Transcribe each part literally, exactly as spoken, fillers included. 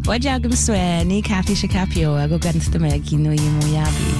Wajagam swe ni Kathy Shakapio ago gansta me gino yimo yabi.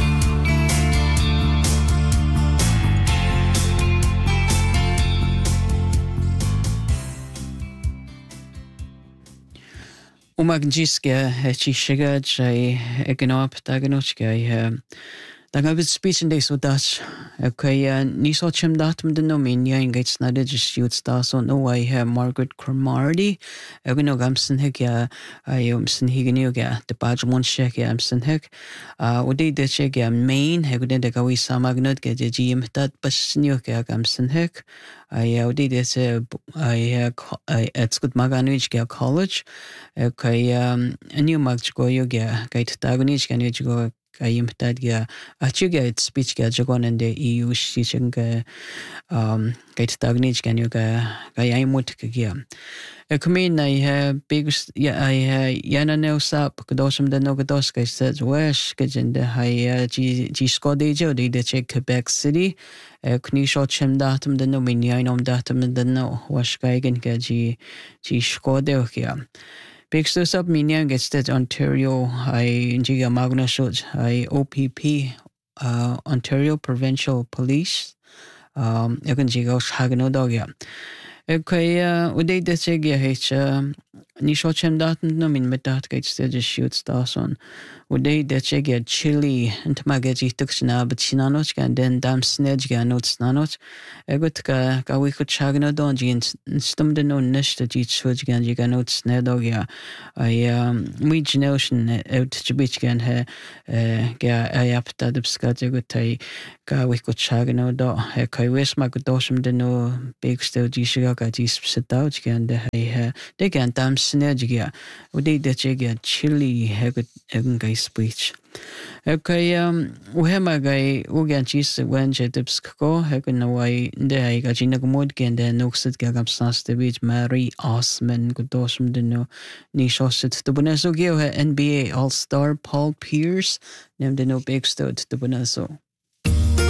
Umagjiska chishiga jay eganop daganochka dan heb het speech in deze Dutch. Okay, ni so chim datum de nominia in gates na de just youth star so no I have Margaret Cromarty. Egano gamsen hek ja I umsen higenu ga de badmon shek ja amsen hek. Uh odi de che ga main hek de de gawi samagnot ga de gym dat basnio ga gamsen hek. I odi de se I it's good maganuj ga college. Okay, um a new mag go yo ga gate dagunij ga nu go I tad ga achuga it speech ga jagon and the E U shishing ga um gate tagnich gan yoga ga yaimut ga a comin I have big yeah I yana no sap kdosum the no kdos ga says wesh gajin the high g g skodi jo de check Quebec City kni shot chem datum the no min yain datum the no wash ga gen ga g g skodi ga Big sub meaning gets that Ontario I Giga Magna Shoot I O P P uh, Ontario Provincial Police um Egan Giga Hagano Dogya. Okay, uh uday de chegya h ni shochem datum no min metat gets the shoot stars on. Uday de chegya chili and magaji tuxna but chinanoch and then dam snedge ga notes nanot. Egut ka ka we could chagno don gin stum de no nish the g switch gan giga notes nedogya. I um we notion out to beach gan he ga I up that upskat gutai ka we could chagno do he kai wes magodoshim de no big still g sugar ga g sit gan de he de gan dam snedge ga. Uday de chegya chili hegut egun guy speech. Okay, um, we have a guy who can cheese when she tips go, heaven no way, the I got in a good and then nooks at Gagam the beach, Mary Osman, good dosum de no, Nishos to Bonazo, give her N B A All Star Paul Pierce, named the no big stud to Bonazo.